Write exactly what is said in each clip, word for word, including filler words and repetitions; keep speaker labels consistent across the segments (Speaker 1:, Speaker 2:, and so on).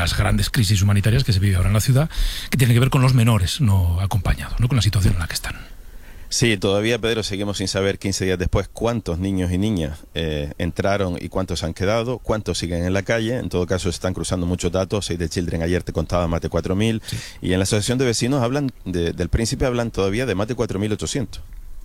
Speaker 1: las grandes crisis humanitarias que se vive ahora en la ciudad, que tiene que ver con los menores no acompañados, ¿no? Con la situación en la que están.
Speaker 2: Sí, todavía, Pedro, seguimos sin saber quince días después cuántos niños y niñas eh, entraron y cuántos han quedado, cuántos siguen en la calle. En todo caso, se están cruzando muchos datos. Save the Children ayer te contaba más de cuatro mil. Sí. Y en la Asociación de Vecinos hablan de, del Príncipe hablan todavía de más de cuatro mil ochocientos.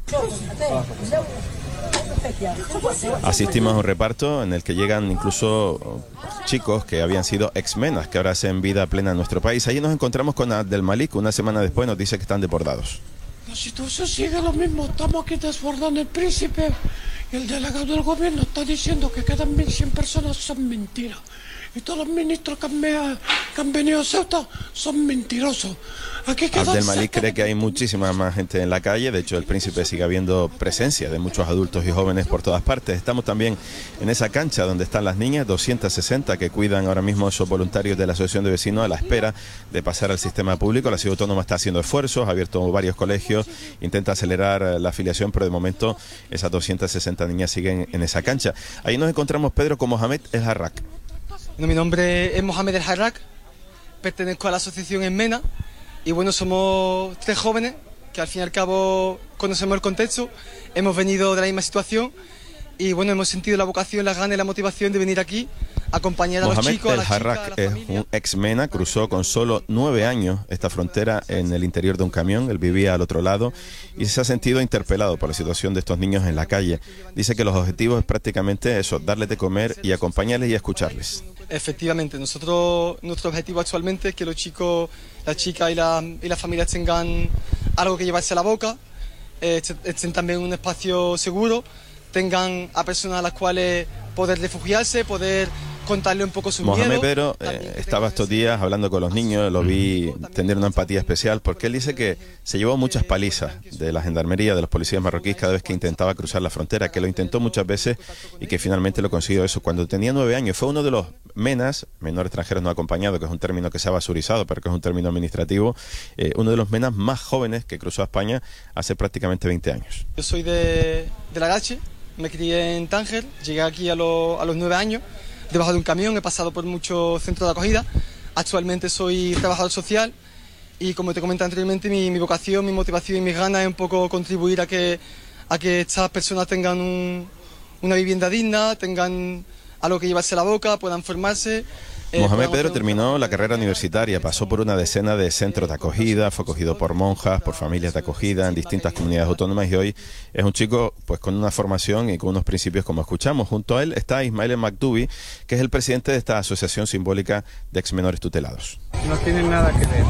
Speaker 2: Asistimos a un reparto en el que llegan incluso chicos que habían sido ex-menas, que ahora hacen vida plena en nuestro país. Allí nos encontramos con Abdel Malik, una semana después nos dice que están deportados.
Speaker 3: La situación sigue lo mismo, estamos aquí desbordando el Príncipe y el delegado del gobierno está diciendo que quedan mil cien personas, son mentiras. Y todos los ministros que han, que han venido a Ceuta son mentirosos. Aquí
Speaker 2: Abdel Malik cree que hay muchísima más gente en la calle. De hecho, el Príncipe sigue habiendo presencia de muchos adultos y jóvenes por todas partes. Estamos también en esa cancha donde están las niñas, doscientas sesenta que cuidan ahora mismo esos voluntarios de la Asociación de Vecinos a la espera de pasar al sistema público. La ciudad autónoma está haciendo esfuerzos, ha abierto varios colegios, intenta acelerar la afiliación, pero de momento esas doscientas sesenta niñas siguen en esa cancha. Ahí nos encontramos, Pedro, con Mohamed El Harrak.
Speaker 4: No, mi nombre es Mohamed El Harrak, pertenezco a la asociación en Mena y bueno, somos tres jóvenes que al fin y al cabo conocemos el contexto, hemos venido de la misma situación y bueno, hemos sentido la vocación, las ganas y la motivación de venir aquí a acompañar a
Speaker 2: Mohamed
Speaker 4: los chicos,
Speaker 2: El
Speaker 4: a las chicas,
Speaker 2: Harrak
Speaker 4: a la
Speaker 2: es
Speaker 4: familia.
Speaker 2: un ex Mena, cruzó con solo nueve años esta frontera en el interior de un camión, él vivía al otro lado y se ha sentido interpelado por la situación de estos niños en la calle. Dice que los objetivos es prácticamente eso, darles de comer y acompañarles y escucharles.
Speaker 4: Efectivamente, nosotros, nuestro objetivo actualmente es que los chicos, las chicas y, la, y las familias tengan algo que llevarse a la boca, eh, estén también en un espacio seguro, tengan a personas a las cuales poder refugiarse, poder contarle un poco su
Speaker 2: Mohamed
Speaker 4: miedo.
Speaker 2: Pedro eh, estaba estos días hablando con los niños, lo vi tener una empatía especial porque él dice que se llevó muchas palizas de la gendarmería, de los policías marroquíes cada vez que intentaba cruzar la frontera, que lo intentó muchas veces y que finalmente lo consiguió eso. Cuando tenía nueve años fue uno de los menas, menores extranjeros no acompañados, que es un término que se ha basurizado, pero que es un término administrativo, eh, uno de los menas más jóvenes que cruzó a España hace prácticamente veinte años.
Speaker 4: Yo soy de, de Lagache, me crié en Tánger, llegué aquí a, lo, a los nueve años, debajo de un camión, he pasado por muchos centros de acogida, actualmente soy trabajador social y como te comenté anteriormente, mi, mi vocación, mi motivación y mis ganas es un poco contribuir a que, a que estas personas tengan un, una vivienda digna, tengan algo que llevarse a la boca, puedan formarse. Eh,
Speaker 2: Mohamed Pedro terminó la carrera universitaria, pasó por una decena de centros de acogida, fue acogido por monjas, por familias de acogida en distintas comunidades autónomas y hoy es un chico pues con una formación y con unos principios como escuchamos. Junto a él está Ismael El Makdoubi, que es el presidente de esta asociación simbólica de ex menores tutelados.
Speaker 5: No tienen nada que ver.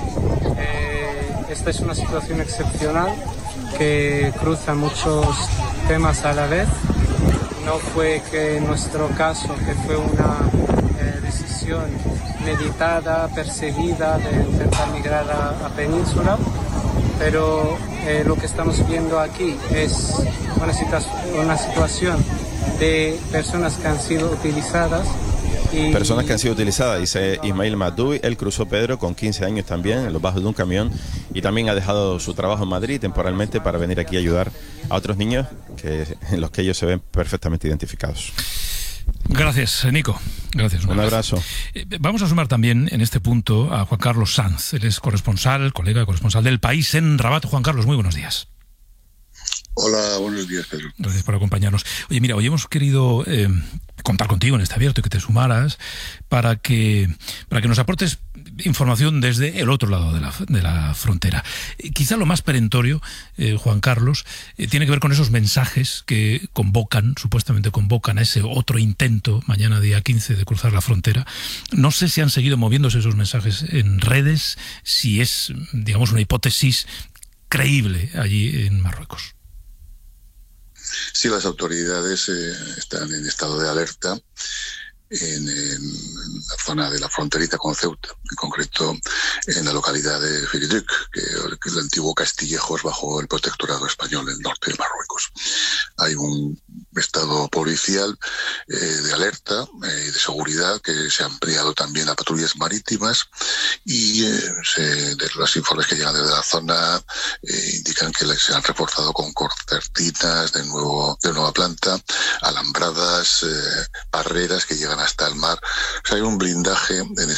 Speaker 5: Eh, esta es una situación excepcional que cruza muchos temas a la vez. No fue que en nuestro caso, que fue una eh, decisión meditada, perseguida de intentar migrar a, a Península, pero eh, lo que estamos viendo aquí es una, situa una situación de personas que han sido utilizadas. Y
Speaker 2: Personas que han sido utilizadas, dice Ismael Makdoubi. Él cruzó, Pedro, con quince años también, en los bajos de un camión, y también ha dejado su trabajo en Madrid temporalmente para venir aquí a ayudar a otros niños que, en los que ellos se ven perfectamente identificados.
Speaker 1: Gracias, Nico. Gracias.
Speaker 2: Un abrazo. abrazo.
Speaker 1: Eh, vamos a sumar también en este punto a Juan Carlos Sanz. Él es corresponsal, colega corresponsal del País en Rabat. Juan Carlos, muy buenos días.
Speaker 6: Hola, buenos días, Pedro.
Speaker 1: Gracias por acompañarnos. Oye, mira, hoy hemos querido eh, contar contigo en este abierto y que te sumaras para que, para que nos aportes información desde el otro lado de la, de la frontera. Eh, quizá lo más perentorio, eh, Juan Carlos, eh, tiene que ver con esos mensajes que convocan, supuestamente convocan a ese otro intento, mañana día quince, de cruzar la frontera. No sé si han seguido moviéndose esos mensajes en redes, si es, digamos, una hipótesis creíble allí en Marruecos.
Speaker 6: Sí, las autoridades eh, están en estado de alerta en, en la zona de la fronteriza con Ceuta, en concreto en la localidad de Firiduc, que, que el antiguo Castillejo es bajo el protectorado español en el norte de Marruecos. Hay un estado policial eh, de alerta y eh, de seguridad que se ha ampliado también a patrullas marítimas y eh, se, de los informes que llegan desde la zona eh, indican que se han reforzado con cortinas de nuevo de nueva planta, alambradas, eh, barreras que llegan hasta el mar. O sea, hay un blindaje en